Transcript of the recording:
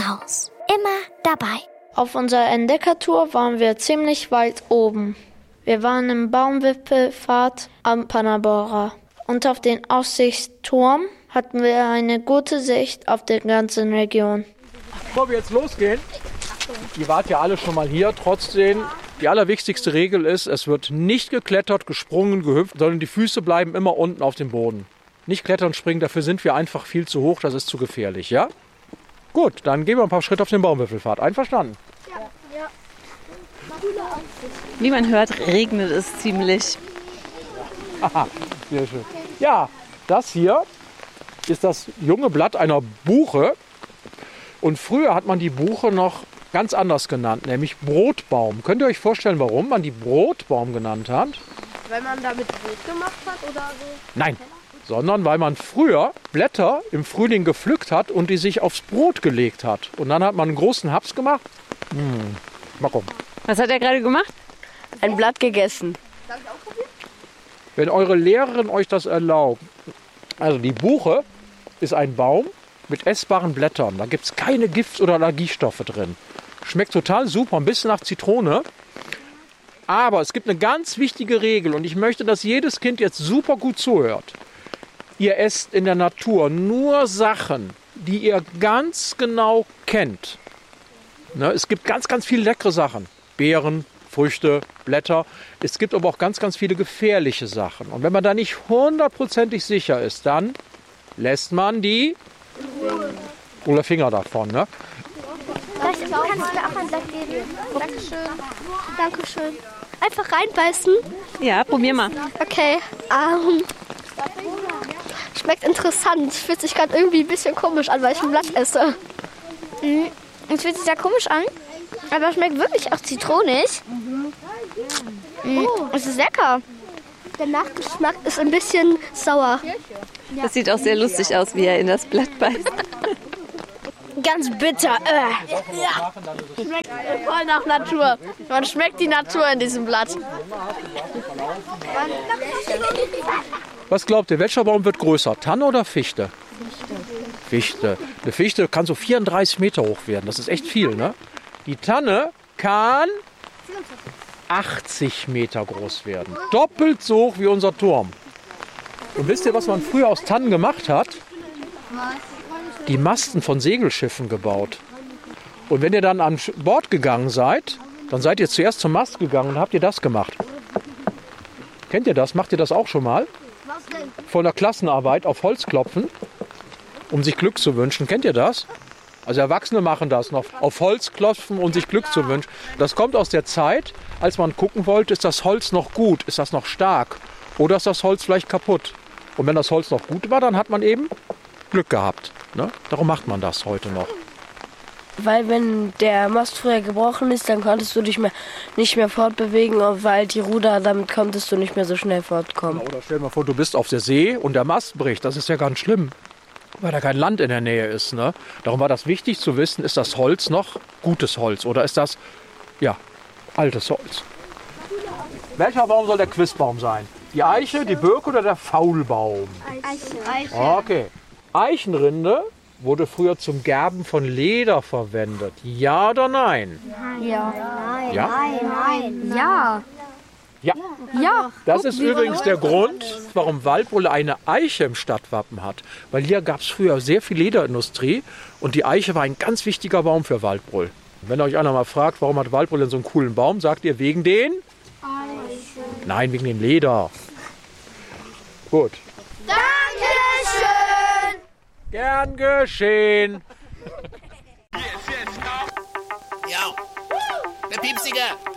Haus. Immer dabei. Auf unserer Entdeckertour waren wir ziemlich weit oben. Wir waren im Baumwipfelpfad am Panabora. Und auf den Aussichtsturm hatten wir eine gute Sicht auf die ganze Region. Bevor wir jetzt losgehen, ihr wart ja alle schon mal hier, trotzdem, die allerwichtigste Regel ist, es wird nicht geklettert, gesprungen, gehüpft, sondern die Füße bleiben immer unten auf dem Boden. Nicht klettern, springen, dafür sind wir einfach viel zu hoch, das ist zu gefährlich, ja? Gut, dann gehen wir ein paar Schritte auf den Baumwipfelpfad. Einverstanden? Ja. Wie man hört, regnet es ziemlich. Aha, sehr schön. Ja, das hier ist das junge Blatt einer Buche. Und früher hat man die Buche noch ganz anders genannt, nämlich Brotbaum. Könnt ihr euch vorstellen, warum man die Brotbaum genannt hat? Weil man damit Brot gemacht hat oder so? Nein, sondern weil man früher Blätter im Frühling gepflückt hat und die sich aufs Brot gelegt hat. Und dann hat man einen großen Haps gemacht. Mal gucken. Was hat er gerade gemacht? Ein Blatt gegessen. Wenn eure Lehrerin euch das erlaubt. Also die Buche ist ein Baum mit essbaren Blättern. Da gibt es keine Gift- oder Allergiestoffe drin. Schmeckt total super, ein bisschen nach Zitrone. Aber es gibt eine ganz wichtige Regel und ich möchte, dass jedes Kind jetzt super gut zuhört. Ihr esst in der Natur nur Sachen, die ihr ganz genau kennt. Ne, es gibt ganz, ganz viele leckere Sachen. Beeren, Früchte, Blätter. Es gibt aber auch ganz, ganz viele gefährliche Sachen. Und wenn man da nicht hundertprozentig sicher ist, dann lässt man die oder Finger davon. Ne? Kannst du mir auch ein Blatt geben? Dankeschön. Dankeschön. Einfach reinbeißen. Ja, probier mal. Okay. Schmeckt interessant. Fühlt sich gerade irgendwie ein bisschen komisch an, weil ich ein Blatt esse. Es fühlt sich sehr komisch an, aber schmeckt wirklich auch zitronig. Es ist lecker. Der Nachgeschmack ist ein bisschen sauer. Das sieht auch sehr lustig aus, wie er in das Blatt beißt. Ganz bitter. Schmeckt voll nach Natur. Man schmeckt die Natur in diesem Blatt. Was glaubt ihr, welcher Baum wird größer? Tanne oder Fichte? Fichte. Eine Fichte kann so 34 Meter hoch werden. Das ist echt viel, ne? Die Tanne kann 80 Meter groß werden. Doppelt so hoch wie unser Turm. Und wisst ihr, was man früher aus Tannen gemacht hat? Die Masten von Segelschiffen gebaut. Und wenn ihr dann an Bord gegangen seid, dann seid ihr zuerst zum Mast gegangen und habt ihr das gemacht. Kennt ihr das? Macht ihr das auch schon mal? Vor der Klassenarbeit auf Holz klopfen, um sich Glück zu wünschen. Kennt ihr das? Also Erwachsene machen das noch. Auf Holz klopfen, um sich Glück zu wünschen. Das kommt aus der Zeit, als man gucken wollte, ist das Holz noch gut, ist das noch stark oder ist das Holz vielleicht kaputt. Und wenn das Holz noch gut war, dann hat man eben Glück gehabt. Ne? Darum macht man das heute noch. Weil wenn der Mast früher gebrochen ist, dann konntest du dich nicht mehr fortbewegen, weil die Ruder, damit konntest du nicht mehr so schnell fortkommen. Oder stell dir mal vor, du bist auf der See und der Mast bricht. Das ist ja ganz schlimm, weil da kein Land in der Nähe ist. Ne? Darum war das wichtig zu wissen, ist das Holz noch gutes Holz oder ist das, ja, altes Holz. Welcher Baum soll der Quizbaum sein? Die Eiche, die Birke oder der Faulbaum? Eiche. Okay. Eichenrinde wurde früher zum Gerben von Leder verwendet. Ja oder nein? Ja. Ja? Nein. Ja. Ja. Ja. Das ist übrigens der Grund, warum Waldbröl eine Eiche im Stadtwappen hat. Weil hier gab es früher sehr viel Lederindustrie und die Eiche war ein ganz wichtiger Baum für Waldbröl. Wenn euch einer mal fragt, warum hat Waldbröl denn so einen coolen Baum, sagt ihr wegen den? Eiche. Nein, wegen dem Leder. Gut. Dankeschön. Gern geschehen. Ja, der Piepsiger.